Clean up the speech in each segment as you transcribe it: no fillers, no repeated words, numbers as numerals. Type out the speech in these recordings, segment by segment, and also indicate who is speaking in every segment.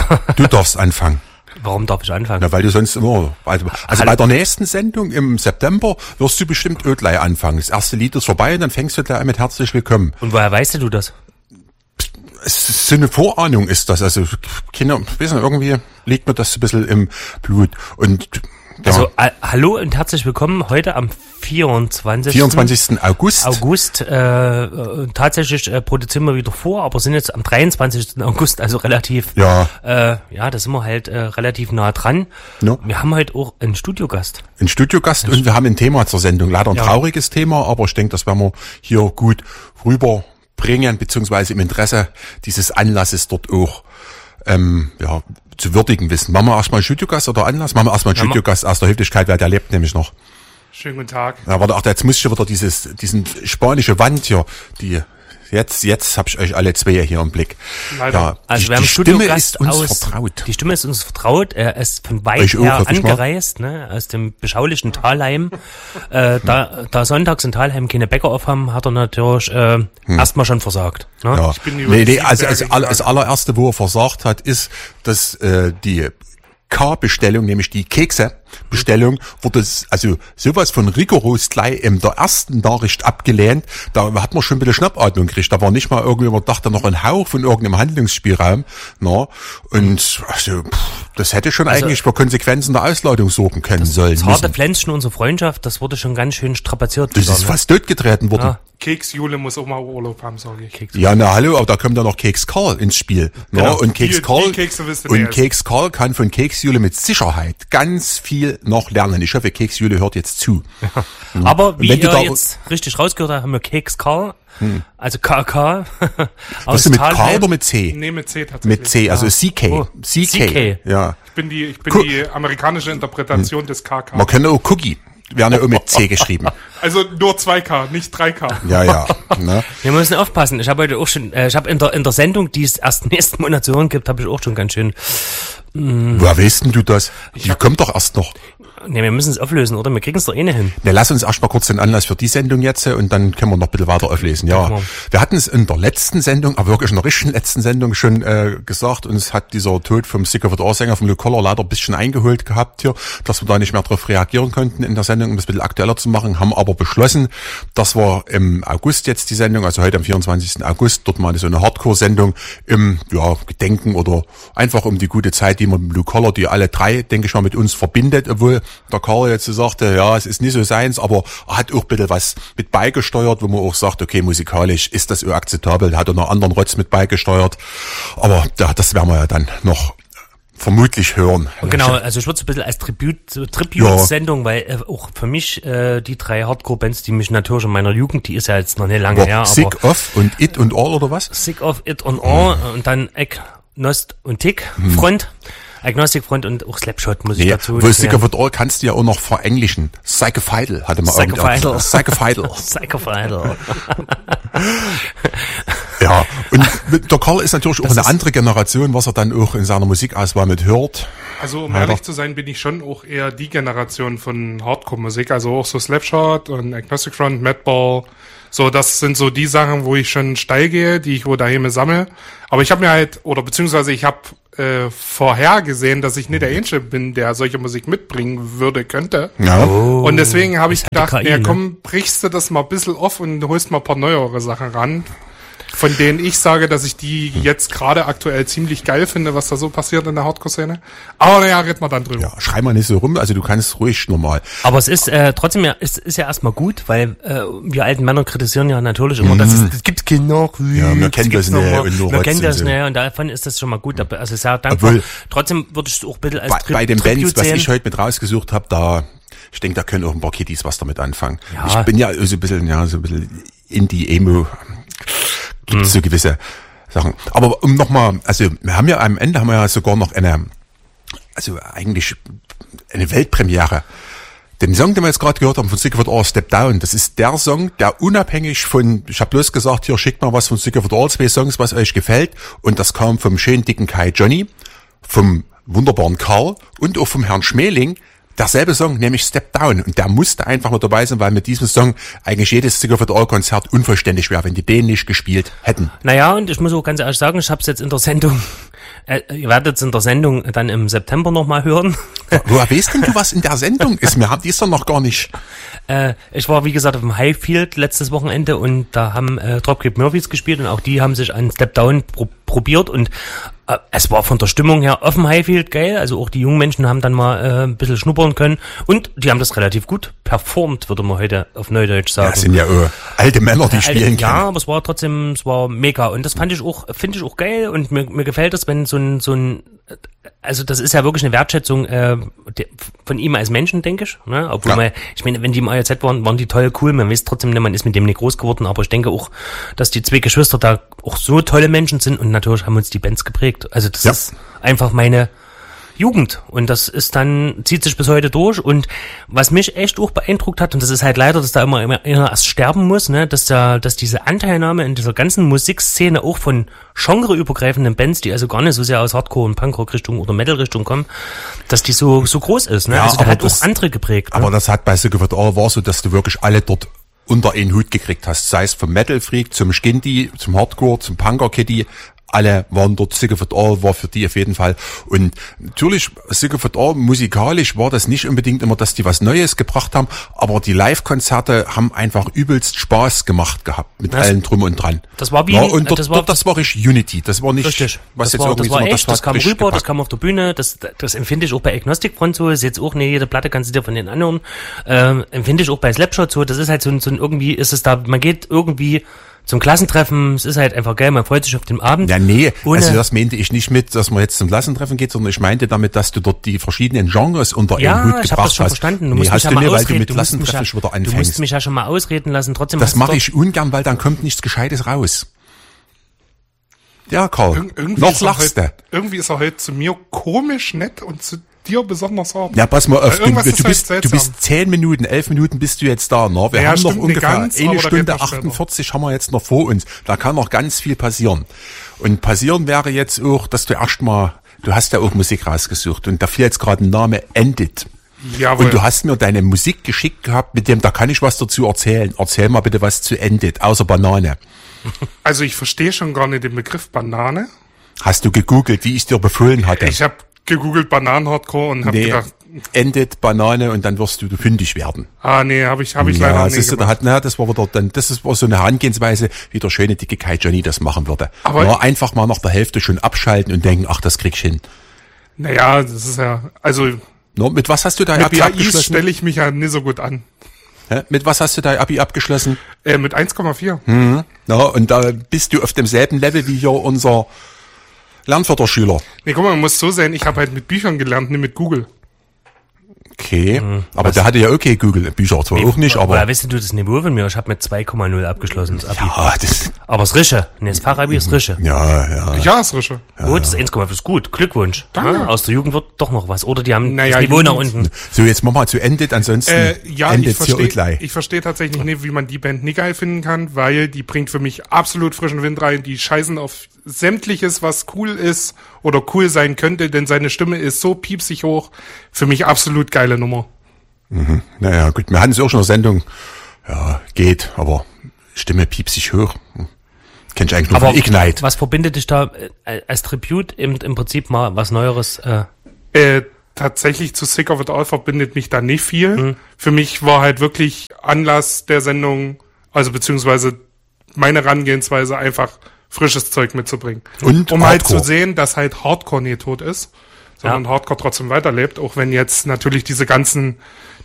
Speaker 1: Du darfst anfangen.
Speaker 2: Warum darf ich anfangen?
Speaker 1: Na, weil du sonst immer, also bei der nächsten Sendung im September wirst du bestimmt Ödlei anfangen. Das erste Lied ist vorbei und dann fängst du gleich mit herzlich willkommen.
Speaker 2: Und woher weißt du das?
Speaker 1: So eine Vorahnung ist das, also Kinder, wissen, irgendwie liegt mir das so ein bisschen im Blut und ja.
Speaker 2: Also, hallo und herzlich willkommen heute am 24.
Speaker 1: August.
Speaker 2: Tatsächlich produzieren wir wieder vor, aber sind jetzt am 23. August, also relativ,
Speaker 1: da
Speaker 2: sind wir halt relativ nah dran.
Speaker 1: No.
Speaker 2: Wir haben heute auch einen Studiogast.
Speaker 1: Und wir haben ein Thema zur Sendung. Leider ein trauriges Thema, aber ich denke, das werden wir hier gut rüberbringen, beziehungsweise im Interesse dieses Anlasses dort auch, zu würdigen wissen. Machen wir erstmal einen Studiogast oder Anlass? Machen wir erstmal einen Studiogast aus der Höflichkeit, weil der lebt nämlich noch.
Speaker 3: Schönen guten Tag.
Speaker 1: Ja, warte, jetzt muss ich schon wieder diesen spanische Wand hier, jetzt hab ich euch alle zwei hier im Blick.
Speaker 3: Leider.
Speaker 1: Ja,
Speaker 2: Also wir haben
Speaker 1: die Stimme ist uns vertraut.
Speaker 2: Die Stimme ist uns vertraut. Er ist von weit her angereist, ne, aus dem beschaulichen Thalheim. Da sonntags in Thalheim keine Bäcker aufhaben, hat er natürlich erstmal schon versagt. Ne?
Speaker 1: Ja.
Speaker 3: Ich bin
Speaker 1: Also das allererste, wo er versagt hat, ist, dass die K-Bestellung, nämlich die Kekse-Bestellung, wurde also sowas von rigoros gleich in der ersten Nachricht abgelehnt. Da hat man schon ein bisschen Schnappatmung gekriegt. Da war nicht mal irgendwie, man dachte noch ein Hauch von irgendeinem Handlungsspielraum. Na, und also, das hätte schon eigentlich für Konsequenzen der Ausladung sorgen können sollen.
Speaker 2: Das harte Pflänzchen unserer Freundschaft, das wurde schon ganz schön strapaziert.
Speaker 1: Das ist fast totgetreten worden.
Speaker 2: Ja.
Speaker 3: Keks Jule muss auch mal Urlaub haben, sage ich.
Speaker 1: Ja, na hallo, aber da kommt ja noch Keks Karl ins Spiel.
Speaker 3: Genau.
Speaker 1: Und Keks Karl,
Speaker 3: und
Speaker 1: Keks Karl kann von Keks Jule mit Sicherheit ganz viel noch lernen. Ich hoffe, Keks Jule hört jetzt zu.
Speaker 2: Ja. Aber wie ihr jetzt richtig rausgehört habt, haben wir Keks Karl, also KK.
Speaker 1: Aus du mit K oder mit C?
Speaker 3: Nee, mit C tatsächlich.
Speaker 1: Mit C, also CK.
Speaker 2: Oh,
Speaker 1: CK. Ja.
Speaker 3: Ich bin die amerikanische Interpretation des KK.
Speaker 1: Man könnte auch Cookie. Werden ja auch mit C geschrieben.
Speaker 3: Also nur 2K, nicht 3K.
Speaker 1: Ja. Ne?
Speaker 2: Wir müssen aufpassen. Ich habe heute auch schon, ich habe in der Sendung, die es erst nächsten Monat zu hören gibt, habe ich auch schon ganz schön.
Speaker 1: Woher weißt denn du das? Die kommt doch erst noch.
Speaker 2: Ne, wir müssen es auflösen, oder? Wir kriegen es doch eh nicht hin.
Speaker 1: Ne, lass uns erstmal kurz den Anlass für die Sendung jetzt und dann können wir noch ein bisschen weiter auflesen. Ja, wir hatten es in der letzten Sendung, aber wirklich in der richtigen letzten Sendung schon gesagt, uns hat dieser Tod vom Sick of It All Sänger, vom Luke Collar, leider ein bisschen eingeholt gehabt hier, dass wir da nicht mehr drauf reagieren konnten in der Sendung, um das ein bisschen aktueller zu machen, haben aber beschlossen, dass wir im August jetzt die Sendung, also heute am 24. August, dort mal so eine Hardcore-Sendung im Gedenken oder einfach um die gute Zeit, die wir mit Luke Collar, die alle drei, denke ich mal, mit uns verbindet, obwohl der Karl jetzt so sagte, ja, es ist nicht so seins, aber er hat auch ein bisschen was mit beigesteuert, wo man auch sagt, okay, musikalisch ist das auch akzeptabel, er hat auch noch anderen Rotz mit beigesteuert, aber das werden wir ja dann noch vermutlich hören.
Speaker 2: Genau, also ich würde es ein bisschen als Tribute-Sendung, weil auch für mich die drei Hardcore-Bands, die mich natürlich in meiner Jugend, die ist ja jetzt noch nicht lange her.
Speaker 1: Sick of und It und All oder was?
Speaker 2: Sick of, It und All und dann Agnost und Tick, Front. Agnostic Front und auch Slapshot muss ich dazu.
Speaker 1: Wo Sick of It All kannst du ja auch noch verenglischen. Psychophidal hatte man
Speaker 2: Psychophidal.
Speaker 1: Psychophidal. Ja, und der Karl ist natürlich auch eine andere Generation, was er dann auch in seiner Musikauswahl mit hört.
Speaker 3: Also um ehrlich zu sein, bin ich schon auch eher die Generation von Hardcore-Musik, also auch so Slapshot und Agnostic Front, Madball. So, das sind so die Sachen, wo ich schon steil gehe, die ich wo daheim sammle. Aber ich habe mir halt, beziehungsweise ich habe vorhergesehen, dass ich nicht der Einzige bin, der solche Musik mitbringen könnte.
Speaker 1: Ja.
Speaker 3: Und deswegen habe ich gedacht, komm, brichst du das mal ein bisschen auf und holst mal ein paar neuere Sachen ran, von denen ich sage, dass ich die jetzt gerade aktuell ziemlich geil finde, was da so passiert in der Hardcore-Szene. Aber naja, reden wir dann drüber.
Speaker 1: Ja, schrei mal nicht so rum, also du kannst ruhig normal.
Speaker 2: Aber es ist trotzdem ist ja erstmal gut, weil wir alten Männer kritisieren ja natürlich immer, dass es gibt kein Nachwuchs.
Speaker 1: Ja, wir kennen das nicht.
Speaker 2: Wir kennen das nicht und davon ist das schon mal gut. Also sehr dankbar.
Speaker 1: Obwohl,
Speaker 2: trotzdem würde ich es auch ein bisschen als
Speaker 1: bei den Bands, was ich heute mit rausgesucht habe, ich denke, da können auch ein paar Kiddies was damit anfangen. Ja. Ich bin ja so ein bisschen Indie-Emo. Gibt so gewisse Sachen. Aber nochmal, also am Ende haben wir ja sogar noch eigentlich eine Weltpremiere. Den Song, den wir jetzt gerade gehört haben von Sick of It All, Step Down, das ist der Song, der unabhängig von, ich habe bloß gesagt, hier schickt mal was von Sick of It All, 2 Songs, was euch gefällt. Und das kam vom schönen dicken Kai Johnny, vom wunderbaren Karl und auch vom Herrn Schmeling. Derselbe Song, nämlich Step Down. Und der musste einfach mit dabei sein, weil mit diesem Song eigentlich jedes Sick of It All Konzert unvollständig wäre, wenn die den nicht gespielt hätten.
Speaker 2: Naja, und ich muss auch ganz ehrlich sagen, ich habe es jetzt in der Sendung Ihr werdet es in der Sendung dann im September nochmal hören.
Speaker 1: Woher weißt denn du, was in der Sendung ist? Wir haben die ist doch noch gar nicht.
Speaker 2: Ich war, wie gesagt, auf dem Highfield letztes Wochenende und da haben Dropkick Murphys gespielt und auch die haben sich an Step Down probiert und es war von der Stimmung her auf dem Highfield geil, also auch die jungen Menschen haben dann mal ein bisschen schnuppern können und die haben das relativ gut performt, würde man heute auf Neudeutsch sagen.
Speaker 1: Das sind ja alte Männer, die spielen können.
Speaker 2: Ja, aber es war mega und das finde ich auch geil und mir gefällt das, wenn so ein also das ist ja wirklich eine Wertschätzung von ihm als Menschen, denke ich. Ne? Obwohl ich meine, wenn die im AJZ waren die toll, cool. Man weiß trotzdem nicht, man ist mit dem nicht groß geworden. Aber ich denke auch, dass die zwei Geschwister da auch so tolle Menschen sind. Und natürlich haben uns die Bands geprägt. Also das ist einfach meine Jugend. Und das ist dann, zieht sich bis heute durch. Und was mich echt auch beeindruckt hat, und das ist halt leider, dass da immer erst sterben muss, ne, dass diese Anteilnahme in dieser ganzen Musikszene auch von genreübergreifenden Bands, die also gar nicht so sehr aus Hardcore- und Punkrock-Richtung oder Metal-Richtung kommen, dass die so groß ist, ne?
Speaker 1: Ja,
Speaker 2: also der hat auch andere geprägt.
Speaker 1: Aber das hat bei Sick of It All war so, dass du wirklich alle dort unter einen Hut gekriegt hast. Sei es vom Metal-Freak zum Skindy, zum Hardcore, zum Punker-Kitty. Alle waren dort, Sick of It All war für die auf jeden Fall. Und natürlich, Sick of It All, musikalisch war das nicht unbedingt immer, dass die was Neues gebracht haben, aber die Live-Konzerte haben einfach übelst Spaß gemacht gehabt, mit allem drum und dran.
Speaker 2: Das war wie,
Speaker 1: ja, und das war richtig Unity, das war nicht,
Speaker 2: richtig.
Speaker 1: Was
Speaker 2: das
Speaker 1: jetzt
Speaker 2: war,
Speaker 1: irgendwie
Speaker 2: das war
Speaker 1: so,
Speaker 2: echt, das kam rüber,
Speaker 1: gepackt.
Speaker 2: Das kam auf der Bühne, das empfinde ich auch bei Agnostic Front so, ist jetzt auch nicht jede Platte kannst du dir von den anderen, empfinde ich auch bei Slapshot so, das ist halt so ein irgendwie ist es da, man geht irgendwie zum Klassentreffen, es ist halt einfach geil, man freut sich auf den Abend.
Speaker 1: Ja, nee, also das meinte ich nicht mit, dass man jetzt zum Klassentreffen geht, sondern ich meinte damit, dass du dort die verschiedenen Genres unter einen Hut gebracht hast. Ja, ich habe das schon
Speaker 2: verstanden. Du musst mich ja mal
Speaker 1: weil
Speaker 2: ausreden.
Speaker 1: du mit Klassentreffen schon wieder anfängst.
Speaker 2: Du musst mich ja schon mal ausreden lassen, trotzdem.
Speaker 1: Das mache ich ungern, weil dann kommt nichts Gescheites raus. Ja, Karl, noch lachst du.
Speaker 3: Irgendwie ist er heute zu mir komisch nett und zu dir besonders hart.
Speaker 1: Ja, pass mal auf, du
Speaker 3: halt
Speaker 1: bist 10 Minuten, 11 Minuten bist du jetzt da, ne? Wir haben noch ungefähr
Speaker 3: ganz,
Speaker 1: eine Stunde 48 haben wir jetzt noch vor uns. Da kann noch ganz viel passieren. Und passieren wäre jetzt auch, dass du erstmal, du hast ja auch Musik rausgesucht und da fiel jetzt gerade ein Name, Ended.
Speaker 3: Jawohl.
Speaker 1: Und du hast mir deine Musik geschickt gehabt, mit dem, da kann ich was dazu erzählen. Erzähl mal bitte was zu Ended, außer Banane.
Speaker 3: Also ich verstehe schon gar nicht den Begriff Banane.
Speaker 1: Hast du gegoogelt, wie ich dir befohlen hatte?
Speaker 3: Ich habe gegoogelt Bananen-Hardcore und habe gedacht...
Speaker 1: Ended Banane und dann wirst du fündig werden.
Speaker 3: Ah, nee, hab ich leider nicht gemacht.
Speaker 1: Das war wieder dann, das war so eine Herangehensweise, wie der schöne dicke Kai Johnny das machen würde.
Speaker 3: Aber
Speaker 1: nur einfach mal nach der Hälfte schon abschalten und denken, ach, das krieg ich hin.
Speaker 3: Naja, das ist ja, also...
Speaker 1: No, mit was hast du dein Abi abgeschlossen?
Speaker 3: Mit stelle ich mich ja nicht so gut an.
Speaker 1: Mit was hast du dein Abi abgeschlossen?
Speaker 3: Mit 1,4.
Speaker 1: Ja, und da bist du auf demselben Level wie hier unser Lernförderschüler.
Speaker 3: Nee, guck mal, man muss so sehen, ich habe halt mit Büchern gelernt, nicht mit Google.
Speaker 1: Okay, aber der hatte ja okay Google Bücher zwar auch nicht, aber...
Speaker 2: Woher weißt du das Niveau von mir? Ich habe mit 2,0 abgeschlossen, das Abi.
Speaker 1: Ja, das...
Speaker 2: Aber das Rische. Nee, das Fachabi ist Rische.
Speaker 1: Ja.
Speaker 3: Ja, das Rische.
Speaker 2: Gut, das 1,5 ist gut. Glückwunsch.
Speaker 3: Danke.
Speaker 2: Aus der Jugend wird doch noch was. Oder die haben
Speaker 3: das
Speaker 2: Niveau nach unten.
Speaker 1: So, jetzt machen wir zu Endet, ansonsten
Speaker 3: ja,
Speaker 1: endet hier und gleich.
Speaker 3: Ich verstehe tatsächlich nicht, wie man die Band nicht geil finden kann, weil die bringt für mich absolut frischen Wind rein. Die scheißen auf sämtliches, was cool ist oder cool sein könnte, denn seine Stimme ist so piepsig hoch. Für mich absolut geile Nummer.
Speaker 1: Mhm. Naja, gut, wir hatten es auch schon in der Sendung. Ja, geht, aber Stimme piepsig hoch. Kenn ich eigentlich nur von Ignite.
Speaker 2: Was verbindet dich da als Tribute im Prinzip mal was Neueres?
Speaker 3: Tatsächlich zu Sick of It All verbindet mich da nicht viel. Für mich war halt wirklich Anlass der Sendung, also beziehungsweise meine Herangehensweise einfach frisches Zeug mitzubringen.
Speaker 1: Und
Speaker 3: um
Speaker 1: Hardcore.
Speaker 3: halt zu sehen, dass halt Hardcore nie tot ist, sondern Hardcore trotzdem weiterlebt, auch wenn jetzt natürlich diese ganze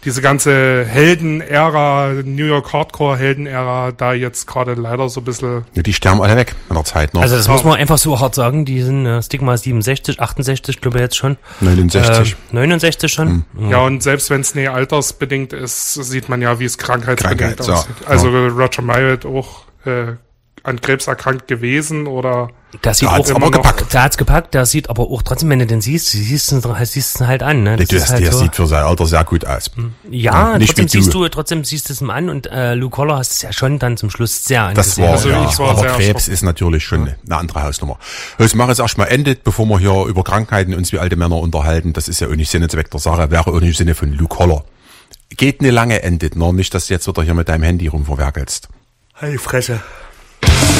Speaker 3: Helden-Ära, New York Hardcore-Helden-Ära, da jetzt gerade leider so ein bisschen...
Speaker 1: Ja, die sterben alle weg in der Zeit noch.
Speaker 2: Also das muss man einfach so hart sagen, die sind Stigma 67, 68, glaube ich jetzt schon.
Speaker 1: 69.
Speaker 2: 69 schon.
Speaker 3: Ja, und selbst wenn es nicht altersbedingt ist, sieht man ja, wie es krankheitsbedingt aussieht.
Speaker 1: Ja.
Speaker 3: Also Roger Myatt auch an Krebs erkrankt gewesen oder...
Speaker 2: Der sieht auch
Speaker 1: aber gepackt.
Speaker 2: Der hat's gepackt, der sieht aber auch trotzdem, wenn du den siehst, siehst ihn halt an. Ne?
Speaker 1: Der sieht für sein Alter sehr gut aus.
Speaker 2: Ja, trotzdem siehst du es ihm an und Luke Collar hast es ja schon dann zum Schluss sehr angesehen.
Speaker 1: Das war, aber Krebs ist natürlich schon eine andere Hausnummer. Ich mache jetzt erstmal Endet, bevor wir hier über Krankheiten uns wie alte Männer unterhalten. Das ist ja auch nicht Sinn und Zweck der Sache, wäre auch nicht im Sinne von Luke Collar. Geht eine lange Endet, noch nicht, dass du jetzt wieder hier mit deinem Handy rumverwerkelst.
Speaker 2: Halt die Fresse.